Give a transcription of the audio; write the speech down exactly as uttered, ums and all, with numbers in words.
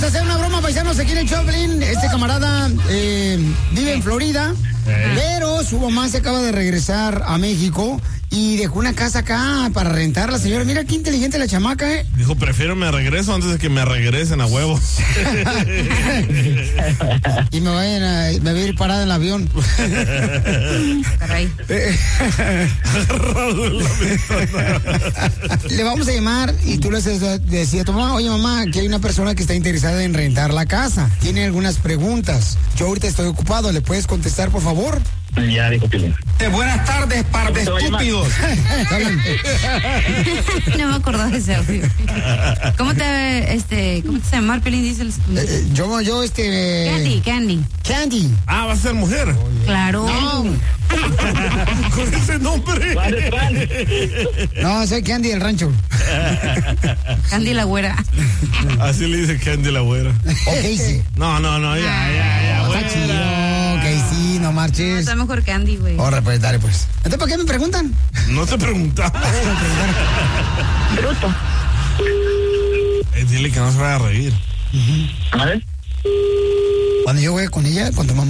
hacer una broma, paisanos, aquí en el Choplin. Este camarada eh, vive en Florida, eh. pero su mamá se acaba de regresar a México y dejó una casa acá para rentar. La señora, mira qué inteligente la chamaca, ¿eh? Dijo, prefiero me regreso antes de que me regresen a huevos. Y me vayan a, me voy a ir parada en el avión. Caray. Le vamos a llamar y tú le decías a tu mamá, oye mamá, que hay una persona que está interesada en rentar la casa. Tiene algunas preguntas. Yo ahorita estoy ocupado, ¿le puedes contestar, por favor? Ya dijo Pilín. Eh, buenas tardes, par de estúpidos. No me acordaba de ese audio. ¿Cómo te, este, cómo te llamas, Pilín? Dice el... eh, yo, yo, este... Candy, Candy. Candy. Ah, ¿va a ser mujer? Claro. No. Con ese nombre. No, soy Candy del rancho. Candy la güera. Así le dice Candy la güera. Ok, sí. No, no, no, ya, ya, ya. No, está chido. Ok, sí, no marches. No, está mejor Candy, güey. Ahora, pues, dale, pues. Entonces, ¿para qué me preguntan? No te preguntaba. Bruto. Eh, dile que no se vaya a reír. A ver. Cuando yo voy con ella, con tu mamá.